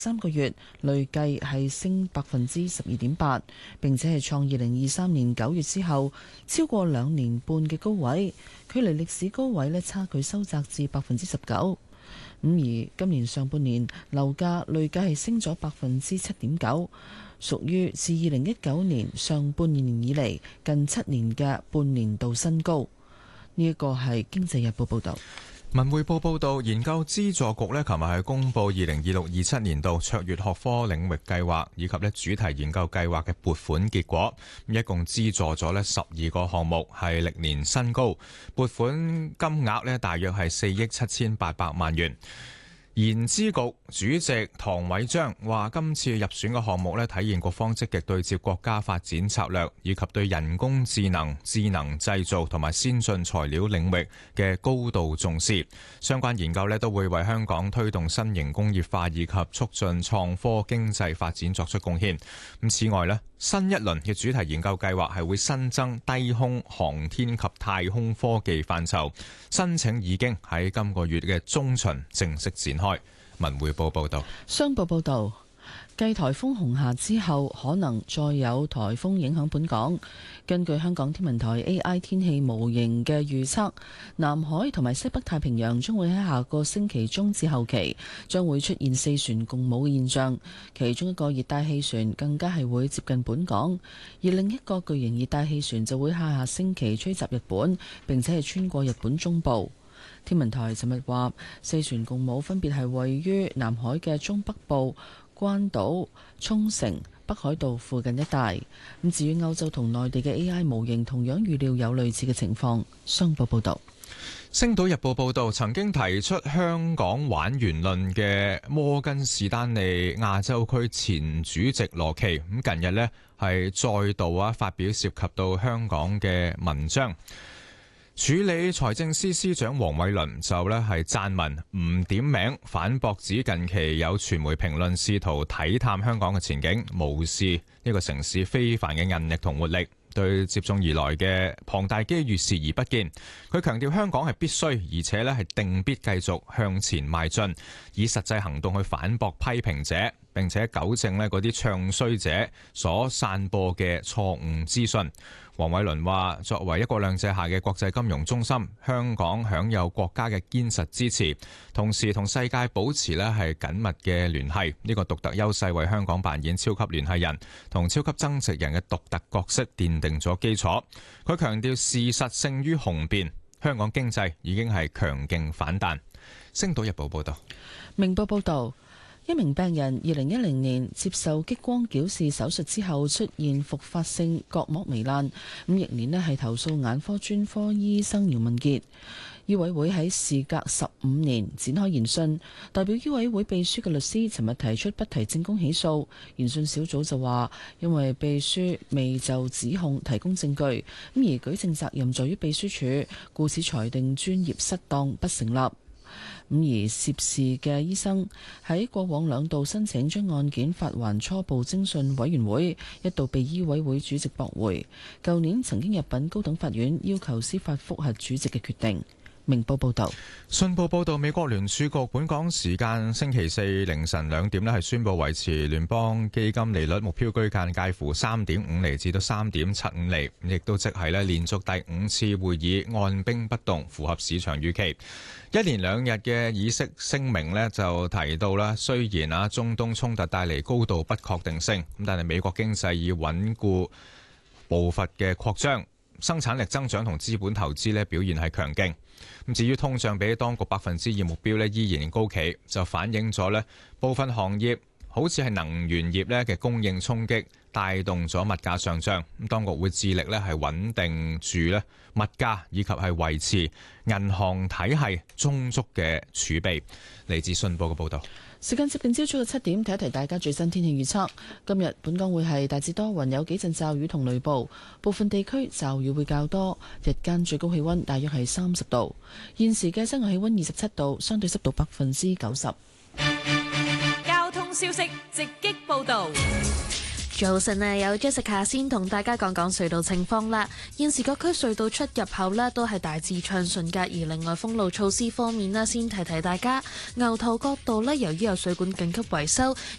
3個月累計係升12.8%，並且係創2023年9月之後超過2年半嘅高位，距離歷史高位呢差距收窄至19%。而今年上半年樓價累計係升咗7.9%，屬於自2019年上半年以嚟近7年嘅半年度新高。呢一個係《經濟日報》報導。 文匯報報道，研究資助局琴日係公布2026-27年度卓越學科領域計劃以及主題研究計劃嘅撥款結果，一共資助咗12個項目，係歷年新高，撥款金額大約係4億7800萬元。研資局主席唐偉章話：今次入選嘅項目體現各方積極對接國家發展策略，以及對人工智能、智能製造同埋先進材料領域嘅高度重視。相關研究都會為香港推動新型工業化以及促進創科經濟發展作出貢獻。此外新一輪嘅主題研究計劃係會新增低空航天及太空科技範疇，申請已經喺今個月嘅中旬正式展開。文匯報報道。 商報報道，繼颱風紅霞之後，可能再有颱風影響本港。根據香港天文台 AI 天氣模型嘅預測，南海同埋西北太平洋將會喺下個星期中至後期將會出現四船共舞嘅現象，其中一個熱帶氣旋更加係會接近本港，而另一個巨型熱帶氣旋就會下星期吹襲日本，並且係穿過日本中部。天文台尋日話，四船共舞分別係位於南海嘅中北部、關島、沖繩、北海道附近一帶。咁至於歐洲同內地嘅 AI 模型，同樣預料有類似嘅情況。商報報道。 星島日報報道，曾經提出香港玩完論嘅摩根士丹利亞洲區前主席羅奇，咁近日係再度發表涉及到香港嘅文章。處理財政司司長黃偉綸就係撰文唔點名反駁，指近期有傳媒評論試圖睇探香港嘅前景，無視呢個城市非凡嘅韌力同活力，對接踵而來嘅龐大機遇視而不見。佢強調香港係必須，而且係定必繼續向前邁進，以實際行動去反駁批評者，並且糾正嗰啲唱衰者所散播嘅錯誤資訊。黃偉綸話：作為一國兩制下嘅國際金融中心，香港享有國家嘅堅實支持，同時同世界保持係緊密嘅聯繫。呢個獨特優勢為香港扮演超級聯繫人同超級增值人嘅獨特角色奠定咗基礎。佢強調事實勝於雄辯，香港經濟已經係強勁反彈。星島日報報道。 明報報道。一名病人2010年接受激光矯視手術之後出現復發性角膜糜爛，翌年係投訴眼科專科醫生姚文傑。醫委會喺事隔15年展開研訊，代表醫委會秘書嘅律師尋日提出不提證供起訴。研訊小組就話，因為秘書未就指控提供證據，而舉證責任在於秘書處，故此裁定專業失當不成立。而涉事嘅醫生喺過往2度申請將案件發還初步偵訊委員會，一度被醫委會主席駁回。舊年曾經入稟高等法院要求司法覆核主席嘅決定。明報報道。 信報報道，美國聯儲局本港時間星期四凌晨2點係宣布維持聯邦基金利率目標區間介乎3.5厘至到3.75厘，亦都即係連續第5次會議按兵不動，符合市場預期。一連2日嘅議息聲明就提到啦，雖然中東衝突帶嚟高度不確定性，但係美國經濟以穩固步伐嘅擴張，生產力增長同資本投資表現係強勁。至於通脹比當局2%目標依然高企，就反映咗部分行業好似係能源業嘅供應衝擊，帶動咗物價上漲。當局會致力係穩定住物價，以及係維持銀行體系充足嘅儲備。嚟自信報嘅報導。 時間接近朝早嘅7點，提一提大家最新天氣預測。今日本港會係大致多雲，有幾陣驟雨同雷暴，部分地區驟雨會較多。日間最高氣溫大約係30度。現時嘅室外氣溫27度，相對濕度90%。 交通消息直擊報導。 早晨啊，有 Jessica 先同大家講講隧道情況啦。現時各區隧道出入口呢都係大致暢順㗎，而另外封路措施方面呢，先提提大家，牛頭角道呢由於有水管緊急維修，